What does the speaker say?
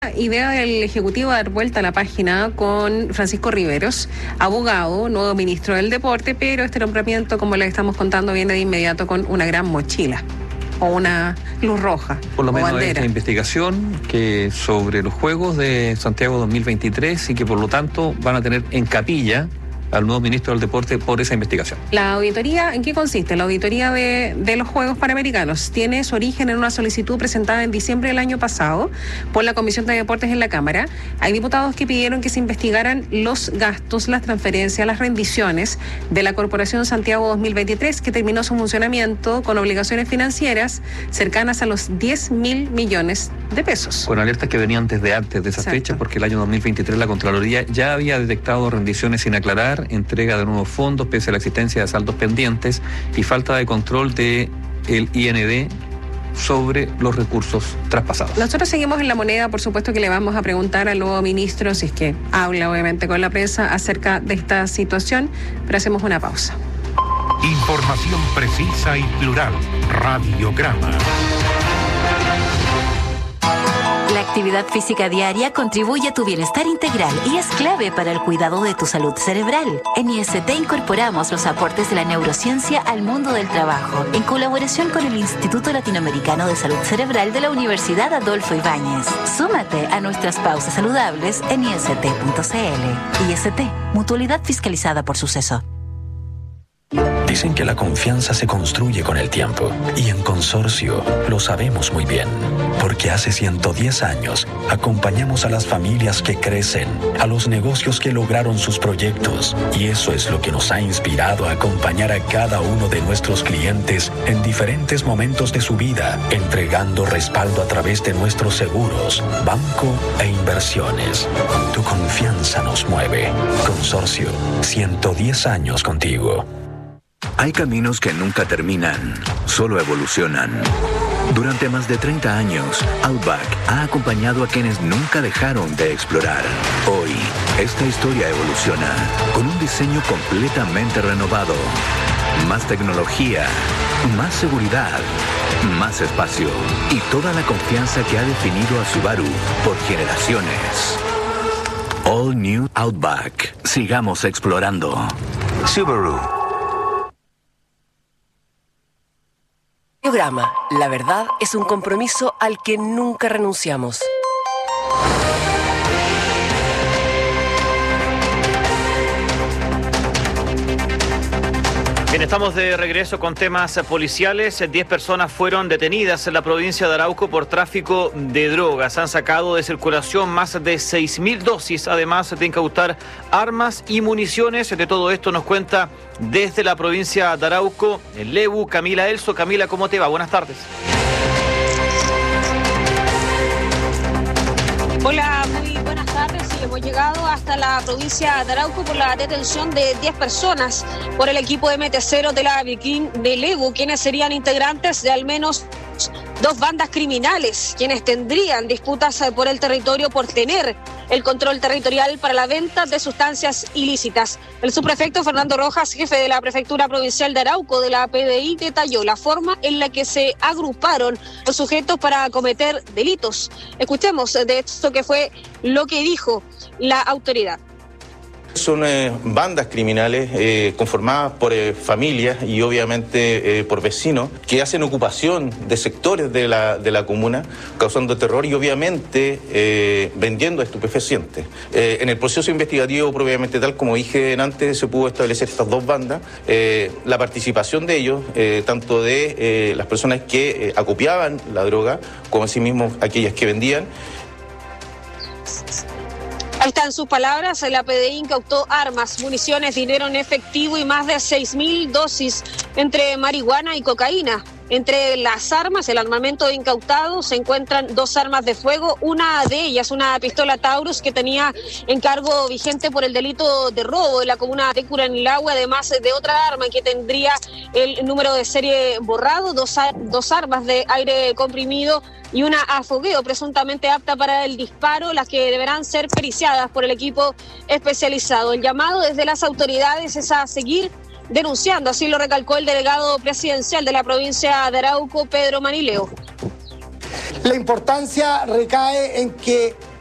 Idea del Ejecutivo dar vuelta a la página con Francisco Riveros, abogado, nuevo ministro del Deporte, pero este nombramiento, como les estamos contando, viene de inmediato con una gran mochila o una luz roja. Por lo menos bandera. Esta investigación que sobre los Juegos de Santiago 2023 y que por lo tanto van a tener en capilla al nuevo ministro del Deporte por esa investigación. La auditoría, ¿en qué consiste? La auditoría de los Juegos Panamericanos tiene su origen en una solicitud presentada en diciembre del año pasado por la Comisión de Deportes en la Cámara. Hay diputados que pidieron que se investigaran los gastos, las transferencias, las rendiciones de la Corporación Santiago 2023, que terminó su funcionamiento con obligaciones financieras cercanas a los 10.000 millones de pesos. Con alertas que venían desde antes de esa fecha, porque el año 2023 la Contraloría ya había detectado rendiciones sin aclarar, entrega de nuevos fondos pese a la existencia de saldos pendientes y falta de control del IND sobre los recursos traspasados. Nosotros seguimos en La Moneda, por supuesto que le vamos a preguntar al nuevo ministro, si es que habla obviamente con la prensa acerca de esta situación, pero hacemos una pausa. Información precisa y plural. Radiograma. La actividad física diaria contribuye a tu bienestar integral y es clave para el cuidado de tu salud cerebral. En IST incorporamos los aportes de la neurociencia al mundo del trabajo, en colaboración con el Instituto Latinoamericano de Salud Cerebral de la Universidad Adolfo Ibáñez. Súmate a nuestras pausas saludables en ist.cl. IST, mutualidad fiscalizada por Suceso. Dicen que la confianza se construye con el tiempo y en Consorcio lo sabemos muy bien, porque hace 110 años acompañamos a las familias que crecen, a los negocios que lograron sus proyectos y eso es lo que nos ha inspirado a acompañar a cada uno de nuestros clientes en diferentes momentos de su vida, entregando respaldo a través de nuestros seguros, banco e inversiones. Tu confianza nos mueve. Consorcio, 110 años contigo. Hay caminos que nunca terminan, solo evolucionan. Durante más de 30 años, Outback ha acompañado a quienes nunca dejaron de explorar. Hoy, esta historia evoluciona con un diseño completamente renovado. Más tecnología, más seguridad, más espacio y toda la confianza que ha definido a Subaru por generaciones. All New Outback. Sigamos explorando. Subaru. Programa. La verdad es un compromiso al que nunca renunciamos. Bien, estamos de regreso con temas policiales. 10 personas fueron detenidas en la provincia de Arauco por tráfico de drogas. Han sacado de circulación más de 6.000 dosis, además de incautar armas y municiones. De todo esto nos cuenta desde la provincia de Arauco, en Lebu, Camila Elso. Camila, ¿cómo te va? Buenas tardes. Hola, muy buenas tardes. Sí, hemos llegado hasta la provincia de Arauco por la detención de 10 personas por el equipo MT0 de la Viking de Lebu, quienes serían integrantes de al menos 2 bandas criminales, quienes tendrían disputas por el territorio por tener el control territorial para la venta de sustancias ilícitas. El subprefecto Fernando Rojas, jefe de la Prefectura Provincial de Arauco de la PDI, detalló la forma en la que se agruparon los sujetos para cometer delitos. Escuchemos de esto que fue lo que dijo la autoridad. Son bandas criminales conformadas por familias y obviamente por vecinos que hacen ocupación de sectores de la comuna, causando terror y obviamente vendiendo estupefacientes. En el proceso investigativo propiamente tal, como dije antes, se pudo establecer estas 2 bandas, la participación de ellos, tanto de las personas que acopiaban la droga, como asimismo aquellas que vendían. Ahí están sus palabras. La PDI incautó armas, municiones, dinero en efectivo y más de 6.000 dosis entre marihuana y cocaína. Entre las armas, el armamento incautado, se encuentran 2 armas de fuego, una de ellas una pistola Taurus que tenía encargo vigente por el delito de robo en la comuna de Curanilahue, además de otra arma que tendría el número de serie borrado, 2 armas de aire comprimido y una a fogueo presuntamente apta para el disparo, las que deberán ser periciadas por el equipo especializado. El llamado desde las autoridades es a seguir denunciando, así lo recalcó el delegado presidencial de la provincia de Arauco, Pedro Manileo. La importancia recae en que